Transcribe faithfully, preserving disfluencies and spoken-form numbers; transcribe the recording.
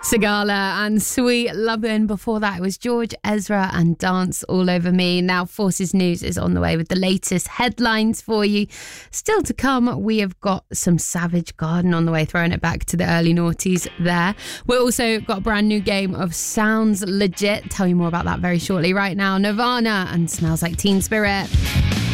Sigala and Sweet Lovin'. Before that, it was George Ezra and Dance All Over Me. Now, Forces News is on the way with the latest headlines for you. Still to come, we have got some Savage Garden on the way, throwing it back to the early noughties there. We've also got a brand new game of Sounds Legit. Tell you more about that very shortly. Right now, Nirvana and Smells Like Teen Spirit.